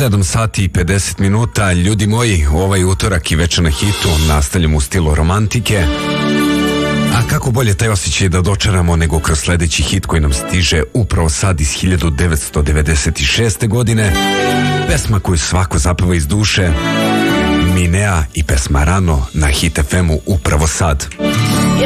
7 sati i 50 minuta, ljudi moji, ovaj utorak i večer na hitu nastavljamo u stilu romantike. A kako bolje taj osjećaj da dočaramo nego kroz sledeći hit koji nam stiže upravo sad iz 1996. godine. Pesma koju svako zapeva iz duše, Minea i pesma Rano na Hit FM-u upravo sad.